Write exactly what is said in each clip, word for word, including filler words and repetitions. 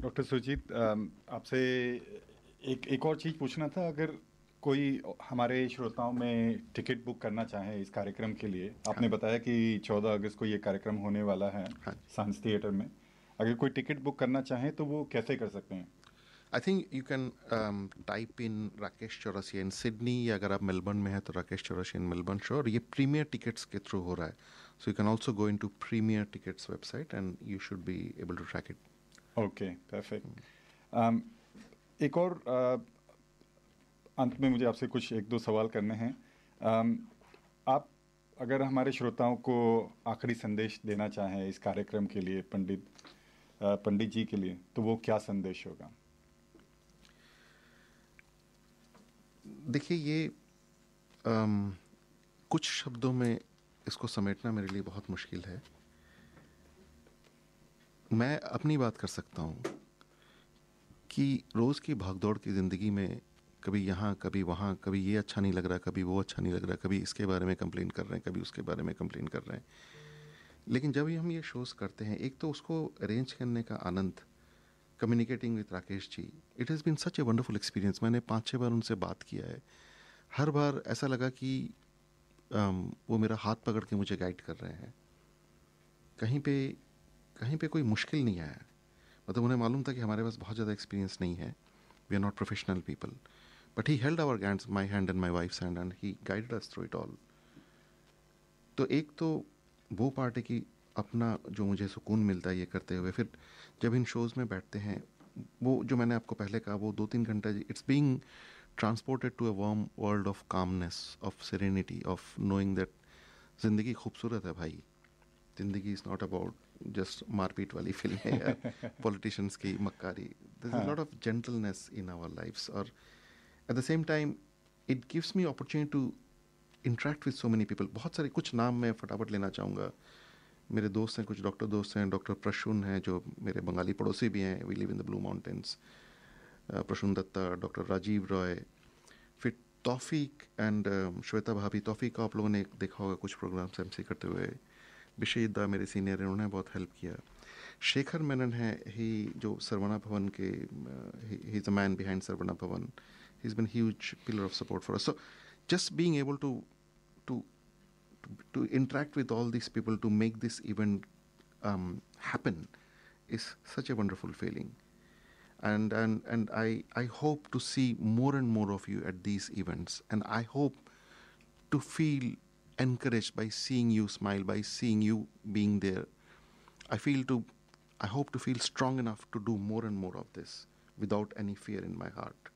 Doctor Surjit, अम, आपसे एक एक और चीज़ पूछना था। अगर कोई हमारे श्रोताओं में टिकट बुक करना चाहे इस कार्यक्रम के लिए, हाँ आपने बताया कि चौदह अगस्त को ये कार्यक्रम होने वाला है हाँ जी। सांस थिएटर में। अगर कोई टिकट बुक करना चाहे तो वो कैसे कर सकते हैं? I think you can type in Rakesh Chaurasia in Sydney, या अगर आप मेलबर्न में हैं तो Rakesh Chaurasia in Melbourne show, और ये प्रीमियर टिकट्स के थ्रू हो रहा है। So you can also go in to premiere tickets website and you should be able to track it. Okay, perfect. एक और अ, अंत में मुझे आपसे कुछ एक दो सवाल करने हैं। अम, आप अगर हमारे श्रोताओं को आखिरी संदेश देना चाहें इस कार्यक्रम के लिए, पंडित अ, पंडित जी के लिए, तो वो क्या संदेश होगा? देखिए, ये um, कुछ शब्दों में इसको समेटना मेरे लिए बहुत मुश्किल है। मैं अपनी बात कर सकता हूँ कि रोज़ की भागदौड़ की ज़िंदगी में कभी यहाँ कभी वहाँ, कभी ये अच्छा नहीं लग रहा, कभी वो अच्छा नहीं लग रहा, कभी इसके बारे में कंप्लेन कर रहे हैं, कभी उसके बारे में कंप्लेन कर रहे हैं। लेकिन जब हम ये शोज़ करते हैं, एक तो उसको अरेंज करने का आनंद, communicating with Rakesh ji, it has been such a wonderful experience. मैंने पाँच छः बार उनसे बात किया है। हर बार ऐसा लगा कि um, वो मेरा हाथ पकड़ के मुझे गाइड कर रहे हैं। कहीं पे कहीं पे कोई मुश्किल नहीं आया। मतलब उन्हें मालूम था कि हमारे पास बहुत ज़्यादा एक्सपीरियंस नहीं है, we are not professional people, but he held our hands, my hand and my wife's hand, and he guided us through it all. तो एक तो वो पार्ट है कि अपना जो मुझे सुकून मिलता है ये करते हुए, फिर जब इन शोज़ में बैठते हैं, वो जो मैंने आपको पहले कहा, वो दो तीन घंटा it's being transported to a warm world of calmness, of serenity, of knowing that ज़िंदगी खूबसूरत है भाई। ज़िंदगी इज़ नॉट अबाउट जस्ट मारपीट वाली फिल्में या पॉलिटिशियंस की मक्कारी। देयर इज अ हाँ, lot of gentleness in our lives, और at the same time it gives me opportunity to interact with so many people. बहुत सारे कुछ नाम मैं फटाफट लेना चाहूँगा। मेरे दोस्त हैं, कुछ डॉक्टर दोस्त हैं। डॉक्टर प्रसून हैं जो मेरे बंगाली पड़ोसी भी हैं, we live in the blue mountains. Prasoon Dutta, doctor Rajiv Roy, फिर तौफीक एंड श्वेता भाभी। तौफीक को आप लोगों ने देखा होगा कुछ प्रोग्राम्स एमसी करते हुए। विशेषदा मेरे सीनियर हैं, उन्होंने बहुत हेल्प किया। शेखर मेनन है, ही जो सरवना भवन के, he is a man behind Saravana भवन, he is been huge pillar of support for us. So just being able to to to, to interact with all these people to make this event um, happen is such a wonderful feeling, and and and I I hope to see more and more of you at these events, and I hope to feel encouraged by seeing you smile, by seeing you being there. I feel to I hope to feel strong enough to do more and more of this without any fear in my heart.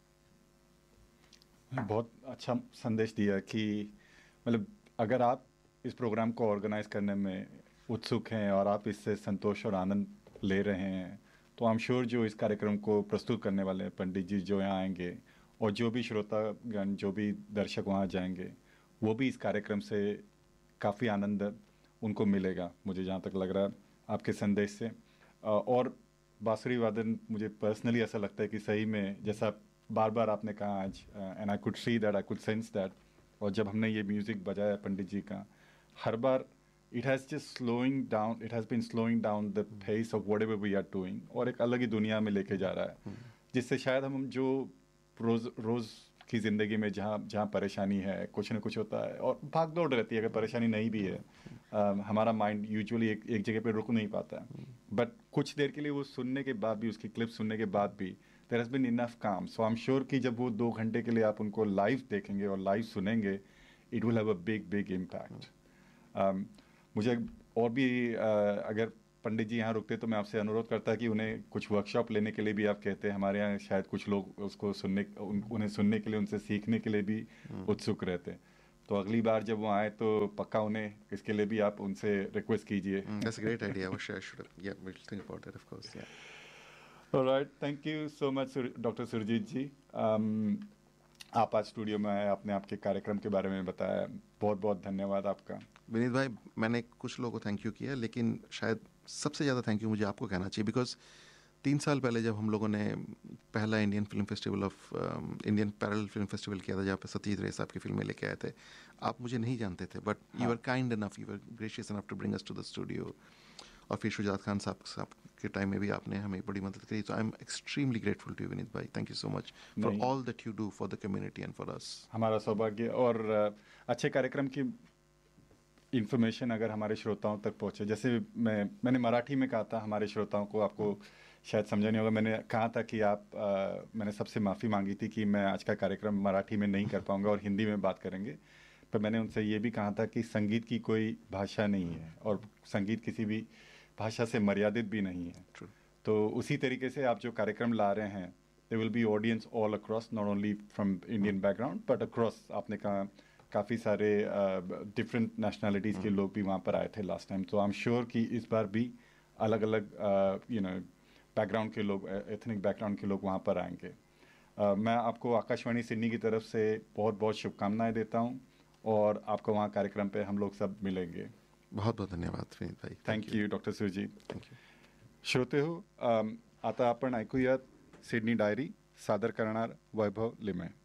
बहुत अच्छा संदेश दिया कि मतलब अगर आप इस programme को ऑर्गेनाइज करने में उत्सुक हैं और आप इससे संतोष और आनंद ले रहे हैं, तो आई एम श्योर जो इस कार्यक्रम को प्रस्तुत करने वाले हैं पंडित जी जो यहाँ आएंगे, और जो भी श्रोतागण, जो भी दर्शक वहाँ जाएंगे, वो भी इस कार्यक्रम से काफ़ी आनंद उनको मिलेगा, मुझे जहाँ तक लग रहा है आपके संदेश से। अ, और बांसुरी वादन, मुझे पर्सनली ऐसा लगता है कि सही में जैसा बार बार आपने कहा आज, and I could see that, I could sense that, और जब हमने ये म्यूज़िक बजाया पंडित जी का, हर बार it has just slowing down, it has been slowing down the pace of what ever we are doing, और एक अलग ही दुनिया में लेके जा रहा है, जिससे शायद हम जो रोज़ रोज़ की ज़िंदगी में जहाँ जहाँ परेशानी है, कुछ ना कुछ होता है और भाग दौड़ रहती है, अगर परेशानी नहीं भी है, uh, हमारा माइंड यूजुअली एक एक जगह पे रुक नहीं पाता है, बट कुछ देर के लिए वो सुनने के बाद भी, उसकी क्लिप सुनने के बाद भी, देयर हैज़ बीन इनफ काम। सो आई एम श्योर कि जब वो दो घंटे के लिए आप उनको लाइव देखेंगे और लाइव सुनेंगे, it will have a big big impact. मुझे और भी uh, अगर पंडित जी यहाँ रुकते तो मैं आपसे अनुरोध करता कि उन्हें कुछ वर्कशॉप लेने के लिए भी आप कहते हैं। हमारे यहाँ शायद कुछ लोग उसको सुनने उन, उन्हें सुनने के लिए, उनसे सीखने के लिए भी उत्सुक रहते हैं। तो अगली बार जब वो आए तो पक्का उन्हें इसके लिए भी आप उनसे रिक्वेस्ट कीजिए। Mm, that's a great idea. I wish I should have. Yeah, we'll think about it, of course. Yeah. Alright, thank you so much doctor Surjit ji. um, आप आज स्टूडियो में आए, आपने आपके कार्यक्रम के बारे में बताया, बहुत बहुत धन्यवाद आपका। विनीत भाई, मैंने कुछ लोगों को थैंक यू किया, लेकिन शायद सबसे ज़्यादा थैंक यू मुझे आपको कहना चाहिए, बिकॉज तीन साल पहले जब हम लोगों ने पहला Indian film festival of Indian parallel film festival किया था, जहाँ पे सत्यजीत रे साहब की फिल्में लेके आए थे, आप मुझे नहीं जानते थे, but you are kind enough, you are gracious enough to bring us to the studio. और फिर शुजात खान साहब साहब के टाइम में भी आपने हमें बड़ी मदद करी. तो I am extremely grateful to you Vineet भाई. Thank you so much for नहीं, all that you do for the community and for us. हमारा सौभाग्य. और अ, अच्छे कार्यक्रम की इन्फॉर्मेशन अगर हमारे श्रोताओं तक पहुंचे, जैसे मैं मैंने मराठी में कहा था हमारे श्रोताओं को, आपको शायद समझा नहीं होगा, मैंने कहा था कि आप आ, मैंने सबसे माफ़ी मांगी थी कि मैं आज का कार्यक्रम मराठी में नहीं कर पाऊंगा और हिंदी में बात करेंगे. पर मैंने उनसे ये भी कहा था कि संगीत की कोई भाषा नहीं है और संगीत किसी भी भाषा से मर्यादित भी नहीं है. True. तो उसी तरीके से आप जो कार्यक्रम ला रहे हैं, they will be audience all across, not only from Indian background but across. आपने कहा काफ़ी सारे डिफरेंट uh, नेशनैलिटीज़ के लोग भी वहाँ पर आए थे लास्ट टाइम. तो आई एम श्योर कि इस बार भी अलग अलग यू नो बैकग्राउंड के लोग, एथनिक बैकग्राउंड के लोग वहाँ पर आएंगे. uh, मैं आपको आकाशवाणी सिडनी की तरफ से बहुत बहुत शुभकामनाएं देता हूँ और आपको वहाँ कार्यक्रम पे हम लोग सब मिलेंगे. बहुत बहुत धन्यवाद विनीत भाई. Thank you doctor Surjit. Thank you. श्रोते हो, आता आपण ऐकूयात सिडनी डायरी, सादर करणार वैभव लिमये.